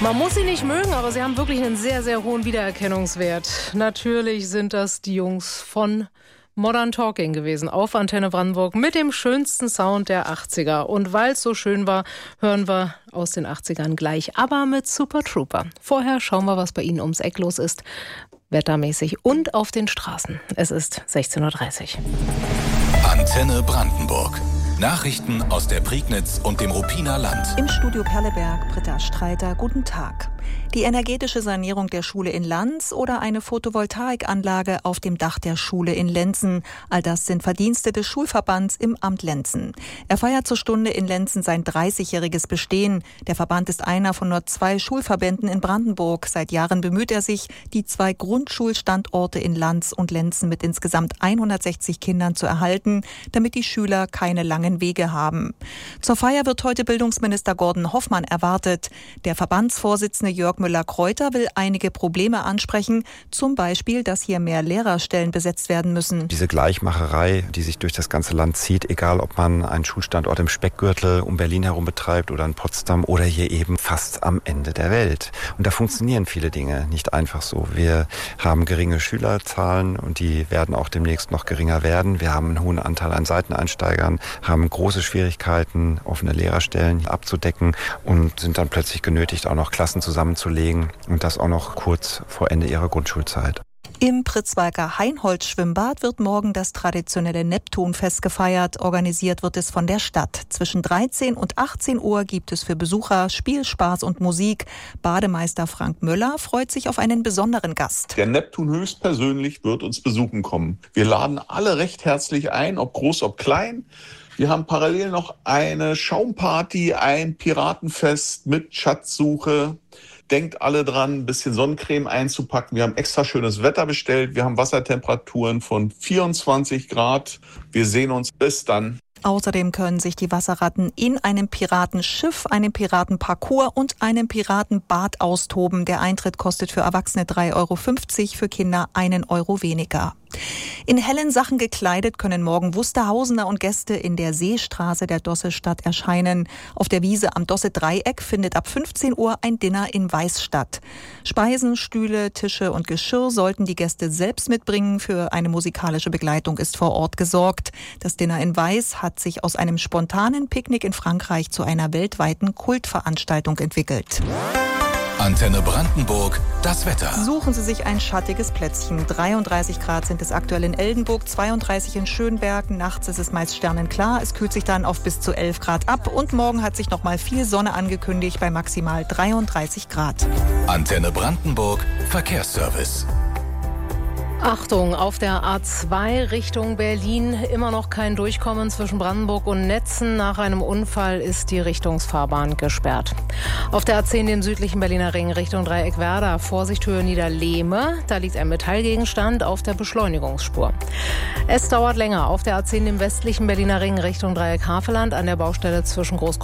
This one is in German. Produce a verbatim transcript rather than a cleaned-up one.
Man muss sie nicht mögen, aber sie haben wirklich einen sehr, sehr hohen Wiedererkennungswert. Natürlich sind das die Jungs von Modern Talking gewesen auf Antenne Brandenburg mit dem schönsten Sound der achtziger. Und weil es so schön war, hören wir aus den achtzigern gleich ABBA mit Super Trooper. Vorher schauen wir, was bei Ihnen ums Eck los ist, wettermäßig und auf den Straßen. Es ist sechzehn Uhr dreißig. Antenne Brandenburg. Nachrichten aus der Prignitz und dem Ruppiner Land. Im Studio Perleberg, Britta Streiter, guten Tag. Die energetische Sanierung der Schule in Lanz oder eine Photovoltaikanlage auf dem Dach der Schule in Lenzen. All das sind Verdienste des Schulverbands im Amt Lenzen. Er feiert zur Stunde in Lenzen sein dreißigjähriges Bestehen. Der Verband ist einer von nur zwei Schulverbänden in Brandenburg. Seit Jahren bemüht er sich, die zwei Grundschulstandorte in Lanz und Lenzen mit insgesamt hundertsechzig Kindern zu erhalten, damit die Schüler keine langen Wege haben. Zur Feier wird heute Bildungsminister Gordon Hoffmann erwartet. Der Verbandsvorsitzende Jörg Müller-Kreuter will einige Probleme ansprechen, zum Beispiel, dass hier mehr Lehrerstellen besetzt werden müssen. Diese Gleichmacherei, die sich durch das ganze Land zieht, egal ob man einen Schulstandort im Speckgürtel um Berlin herum betreibt oder in Potsdam oder hier eben fast am Ende der Welt. Und da funktionieren viele Dinge nicht einfach so. Wir haben geringe Schülerzahlen und die werden auch demnächst noch geringer werden. Wir haben einen hohen Anteil an Seiteneinsteigern, haben große Schwierigkeiten, offene Lehrerstellen abzudecken und sind dann plötzlich genötigt, auch noch Klassen zusammenzulegen und das auch noch kurz vor Ende ihrer Grundschulzeit. Im Pritzwalker Heinholz-Schwimmbad wird morgen das traditionelle Neptunfest gefeiert. Organisiert wird es von der Stadt. Zwischen dreizehn und achtzehn Uhr gibt es für Besucher Spiel, Spaß und Musik. Bademeister Frank Möller freut sich auf einen besonderen Gast. Der Neptun höchstpersönlich wird uns besuchen kommen. Wir laden alle recht herzlich ein, ob groß, ob klein. Wir haben parallel noch eine Schaumparty, ein Piratenfest mit Schatzsuche. Denkt alle dran, ein bisschen Sonnencreme einzupacken. Wir haben extra schönes Wetter bestellt. Wir haben Wassertemperaturen von vierundzwanzig Grad. Wir sehen uns. Bis dann. Außerdem können sich die Wasserratten in einem Piratenschiff, einem Piratenparcours und einem Piratenbad austoben. Der Eintritt kostet für Erwachsene drei Euro fünfzig, für Kinder einen Euro weniger. In hellen Sachen gekleidet können morgen Wusterhausener und Gäste in der Seestraße der Dossestadt erscheinen. Auf der Wiese am Dosse-Dreieck findet ab fünfzehn Uhr ein Dinner in Weiß statt. Speisen, Stühle, Tische und Geschirr sollten die Gäste selbst mitbringen. Für eine musikalische Begleitung ist vor Ort gesorgt. Das Dinner in Weiß hat sich aus einem spontanen Picknick in Frankreich zu einer weltweiten Kultveranstaltung entwickelt. Antenne Brandenburg, das Wetter. Suchen Sie sich ein schattiges Plätzchen. dreiunddreißig Grad sind es aktuell in Eldenburg, zweiunddreißig in Schönberg. Nachts ist es meist sternenklar. Es kühlt sich dann auf bis zu elf Grad ab. Und morgen hat sich noch mal viel Sonne angekündigt bei maximal dreiunddreißig Grad. Antenne Brandenburg, Verkehrsservice. Achtung, auf der A zwei Richtung Berlin immer noch kein Durchkommen zwischen Brandenburg und Netzen. Nach einem Unfall ist die Richtungsfahrbahn gesperrt. Auf der A zehn den südlichen Berliner Ring Richtung Dreieck Werder, Vorsicht Höhe Niederlehme. Da liegt ein Metallgegenstand auf der Beschleunigungsspur. Es dauert länger auf der A zehn im westlichen Berliner Ring Richtung Dreieck Havelland an der Baustelle zwischen Groß